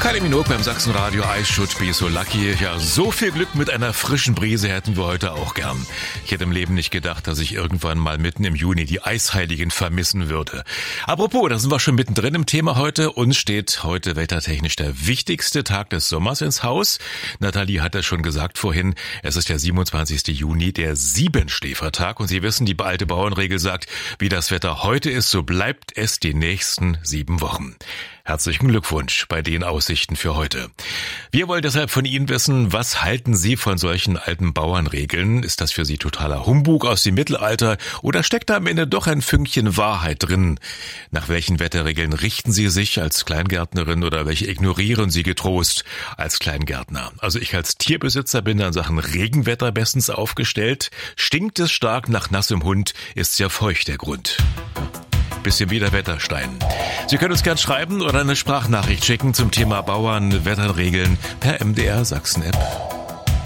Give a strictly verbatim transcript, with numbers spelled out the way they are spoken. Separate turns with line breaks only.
Kylie Minogue beim Sachsenradio, I should be so lucky. Ja, so viel Glück mit einer frischen Brise hätten wir heute auch gern. Ich hätte im Leben nicht gedacht, dass ich irgendwann mal mitten im Juni die Eisheiligen vermissen würde. Apropos, da sind wir schon mittendrin im Thema heute. Uns steht heute wettertechnisch der wichtigste Tag des Sommers ins Haus. Nathalie hat es schon gesagt vorhin, es ist der siebenundzwanzigste Juni, der Siebenschläfertag. Und Sie wissen, die alte Bauernregel sagt, wie das Wetter heute ist, so bleibt es die nächsten sieben Wochen. Herzlichen Glückwunsch bei den Aussichten für heute. Wir wollen deshalb von Ihnen wissen, was halten Sie von solchen alten Bauernregeln? Ist das für Sie totaler Humbug aus dem Mittelalter oder steckt da am Ende doch ein Fünkchen Wahrheit drin? Nach welchen Wetterregeln richten Sie sich als Kleingärtnerin oder welche ignorieren Sie getrost als Kleingärtner? Also ich als Tierbesitzer bin in Sachen Regenwetter bestens aufgestellt. Stinkt es stark nach nassem Hund, ist sehr feucht der Grund. Bisschen wie der Wetterstein. Sie können uns gern schreiben oder eine Sprachnachricht schicken zum Thema Bauern, Wetterregeln per M D R Sachsen App.